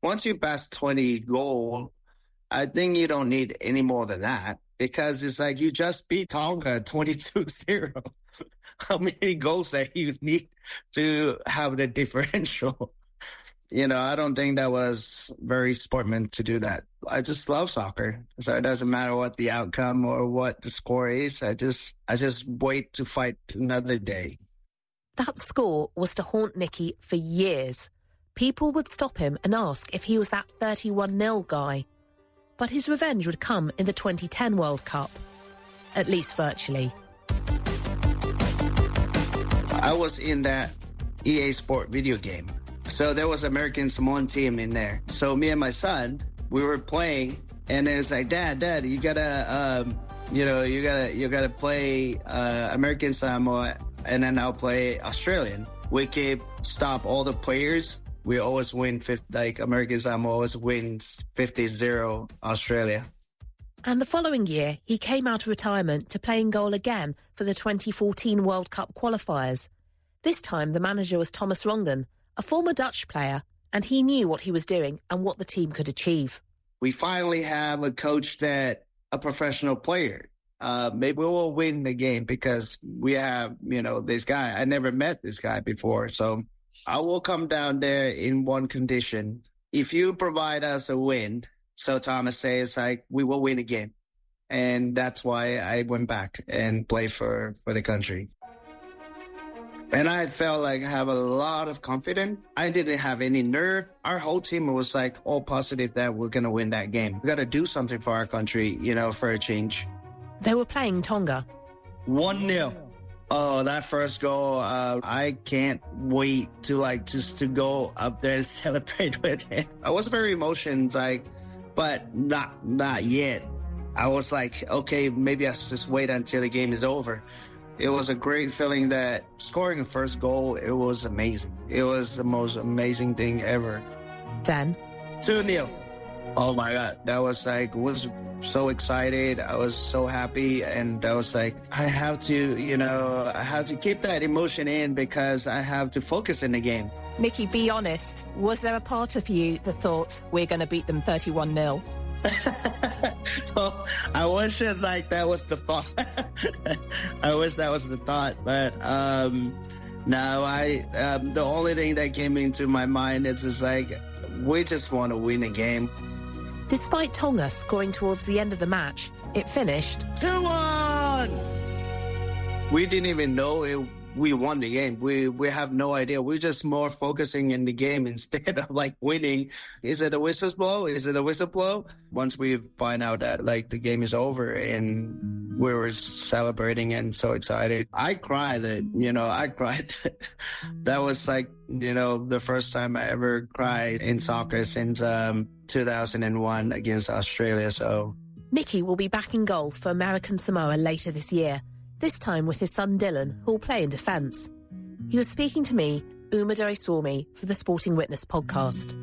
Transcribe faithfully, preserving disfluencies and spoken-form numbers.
Once you pass twenty goals, I think you don't need any more than that because it's like you just beat Tonga twenty-two zero. How many goals that you need to have the differential? You know, I don't think that was very sportsman to do that. I just love soccer. So it doesn't matter what the outcome or what the score is. I just, I just wait to fight another day. That score was to haunt Nicky for years. People would stop him and ask if he was that thirty-one nil guy. But his revenge would come in the twenty ten World Cup. At least virtually. I was in that E A Sport video game. So there was American Samoan team in there. So me and my son, we were playing, and it's like, Dad, Dad, you gotta, um, you know, you gotta, you gotta play uh, American Samoa, and then I'll play Australian. We keep stop all the players. We always win, like American Samoa always wins fifty zero Australia. And the following year, he came out of retirement to play in goal again for the twenty fourteen World Cup qualifiers. This time, the manager was Thomas Rongen, a former Dutch player, and he knew what he was doing and what the team could achieve. We finally have a coach that a professional player. Uh, maybe we'll win the game because we have, you know, this guy. I never met this guy before. So I will come down there in one condition. If you provide us a win, so Thomas says, like, we will win a game. And that's why I went back and played for, for the country. And I felt like I have a lot of confidence. I didn't have any nerve. Our whole team was like all positive that we're going to win that game. We got to do something for our country, you know, for a change. They were playing Tonga. one nil. Oh, that first goal, uh, I can't wait to like just to go up there and celebrate with it. I was very emotional, like, but not, not yet. I was like, okay, maybe I should just wait until the game is over. It was a great feeling that scoring the first goal, it was amazing. It was the most amazing thing ever. Then? two nil. Oh my God. That was like, was so excited. I was so happy. And I was like, I have to, you know, I have to keep that emotion in because I have to focus in the game. Nicky, be honest. Was there a part of you that thought, we're going to beat them thirty-one nil? Well, I wish it like that was the thought. I wish that was the thought, but um, no, I um, the only thing that came into my mind is just like we just want to win a game. Despite Tonga scoring towards the end of the match, it finished two one. We didn't even know it. We won the game. We we have no idea. We're just more focusing in the game instead of like winning. Is it a whistle blow? Is it a whistle blow? Once we find out that like the game is over and we were celebrating and so excited, I cried. That you know, I cried. That was like you know the first time I ever cried in soccer since um, two thousand one against Australia. So Nicky will be back in goal for American Samoa later this year. This time with his son Dylan, who'll play in defence. He was speaking to me, Uma Doraisamy, for the Sporting Witness podcast.